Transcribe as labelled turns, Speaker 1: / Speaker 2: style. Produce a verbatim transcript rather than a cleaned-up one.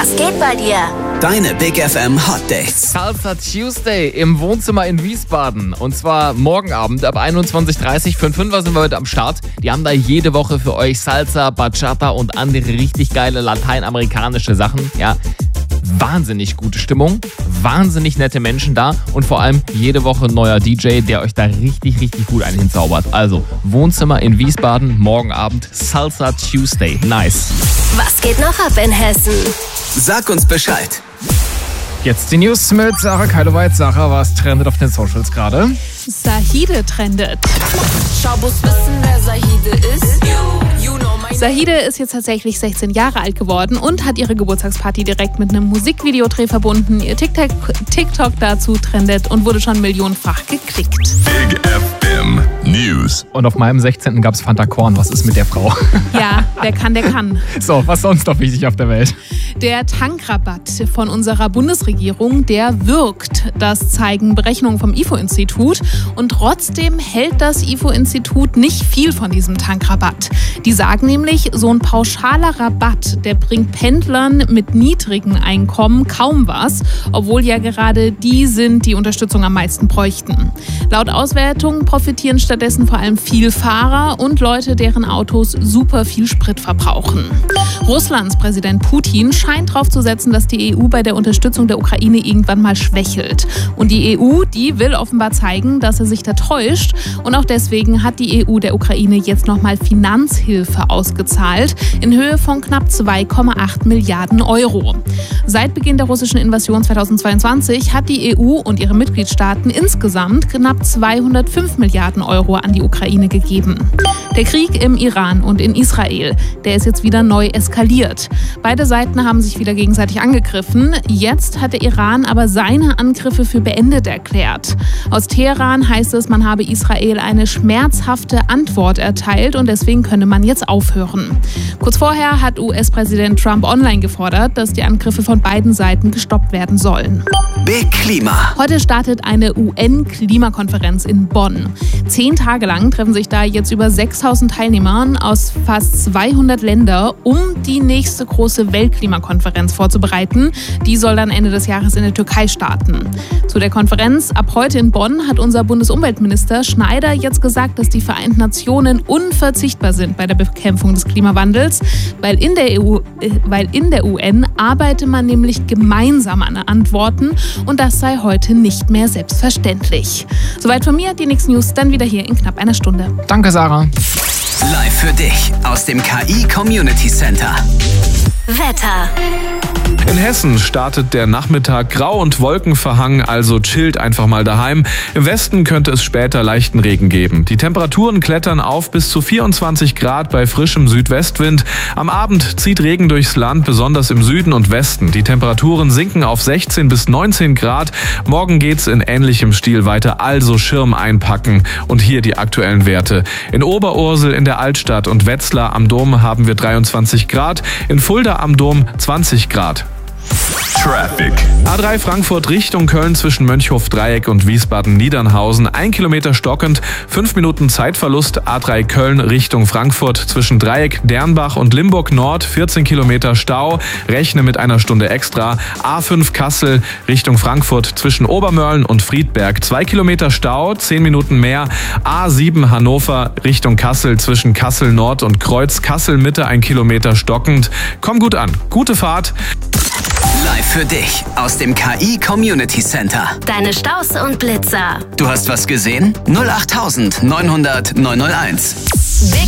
Speaker 1: Was geht bei dir?
Speaker 2: Deine Big F M Hot Dates.
Speaker 3: Salsa Tuesday im Wohnzimmer in Wiesbaden. Und zwar morgen Abend ab einundzwanzig Uhr dreißig. Für fünf sind wir heute am Start. Die haben da jede Woche für euch Salsa, Bachata und andere richtig geile lateinamerikanische Sachen. Ja, wahnsinnig gute Stimmung, wahnsinnig nette Menschen da und vor allem jede Woche ein neuer D J, der euch da richtig, richtig gut einen hinzaubert. Also Wohnzimmer in Wiesbaden, morgen Abend Salsa Tuesday. Nice.
Speaker 1: Was geht noch ab in Hessen?
Speaker 2: Sag uns Bescheid.
Speaker 3: Jetzt die News mit Sarah Keiloweit. Sarah, was trendet auf den Socials gerade?
Speaker 4: Zahide trendet.
Speaker 5: Schabus wissen, wer Zahide ist. You know my
Speaker 4: Zahide ist jetzt tatsächlich sechzehn Jahre alt geworden und hat ihre Geburtstagsparty direkt mit einem Musikvideodreh verbunden. Ihr TikTok, TikTok dazu trendet und wurde schon millionenfach geklickt.
Speaker 6: Big F M News.
Speaker 3: Und auf meinem sechzehnten gab es Fanta Korn. Was ist mit der Frau?
Speaker 4: Ja, wer kann, der kann.
Speaker 3: So, was sonst noch wichtig auf der Welt?
Speaker 4: Der Tankrabatt von unserer Bundesregierung, der wirkt. Das zeigen Berechnungen vom I F O-Institut. Und trotzdem hält das I F O-Institut nicht viel von diesem Tankrabatt. Die sagen nämlich, so ein pauschaler Rabatt, der bringt Pendlern mit niedrigen Einkommen kaum was, obwohl ja gerade die sind, die Unterstützung am meisten bräuchten. Laut Auswertung profitieren stattdessen vor allem Vielfahrer und Leute, deren Autos super viel Sprit verbrauchen. Russlands Präsident Putin scheint darauf zu setzen, dass die E U bei der Unterstützung der Ukraine irgendwann mal schwächelt. Und die E U, die will offenbar zeigen, dass er sich da täuscht. Und auch deswegen hat die E U der Ukraine jetzt nochmal Finanzhilfe ausgezahlt in Höhe von knapp zwei Komma acht Milliarden Euro. Seit Beginn der russischen Invasion zweitausendzweiundzwanzig hat die E U und ihre Mitgliedstaaten insgesamt knapp zweihundertfünf Milliarden Euro an die Ukraine gegeben. Der Krieg im Iran und in Israel, der ist jetzt wieder neu eskaliert. Beide Seiten haben sich wieder gegenseitig angegriffen. Jetzt hat der Iran aber seine Angriffe für beendet erklärt. Aus Teheran heißt es, man habe Israel eine schmerzhafte Antwort erteilt und deswegen könne man jetzt aufhören. Kurz vorher hat U S-Präsident Trump online gefordert, dass die Angriffe von beiden Seiten gestoppt werden sollen.
Speaker 2: Big Klima.
Speaker 4: Heute startet eine U N-Klimakonferenz in Bonn. Zehn Tage lang treffen sich da jetzt über sechstausend Teilnehmer aus fast zweihundert Ländern, um die nächste große Weltklimakonferenz vorzubereiten. Die soll dann Ende des Jahres in der Türkei starten. Zu der Konferenz ab heute in Bonn hat unser Bundesumweltminister Schneider jetzt gesagt, dass die Vereinten Nationen unverzichtbar sind bei der Bekämpfung des Klimawandels, weil in der E U, äh, weil in der U N arbeite man nämlich gemeinsam an Antworten und das sei heute nicht mehr selbstverständlich. Soweit von mir, die nächsten News dann wieder hier in knapp einer Stunde.
Speaker 3: Danke, Sarah.
Speaker 2: Live für dich aus dem K I Community Center.
Speaker 1: Wetter.
Speaker 6: In Hessen startet der Nachmittag grau und wolkenverhangen, also chillt einfach mal daheim. Im Westen könnte es später leichten Regen geben. Die Temperaturen klettern auf bis zu vierundzwanzig Grad bei frischem Südwestwind. Am Abend zieht Regen durchs Land, besonders im Süden und Westen. Die Temperaturen sinken auf sechzehn bis neunzehn Grad. Morgen geht's in ähnlichem Stil weiter, also Schirm einpacken. Und hier die aktuellen Werte. In Oberursel in der Altstadt und Wetzlar am Dom haben wir dreiundzwanzig Grad, in Fulda am Dom zwanzig Grad. Traffic. A drei Frankfurt Richtung Köln zwischen Mönchhof-Dreieck und Wiesbaden-Niedernhausen. Ein Kilometer stockend, fünf Minuten Zeitverlust. A drei Köln Richtung Frankfurt zwischen Dreieck, Dernbach und Limburg Nord. vierzehn Kilometer Stau. Rechne mit einer Stunde extra. A fünf Kassel Richtung Frankfurt zwischen Obermörlen und Friedberg. zwei Kilometer Stau, zehn Minuten mehr. A sieben Hannover Richtung Kassel zwischen Kassel Nord und Kreuz Kassel Mitte. ein Kilometer stockend. Komm gut an. Gute Fahrt.
Speaker 2: Live für dich aus dem K I Community Center.
Speaker 1: Deine Staus und Blitzer.
Speaker 2: Du hast was gesehen? null acht neunhundert neunhunderteins.
Speaker 1: Big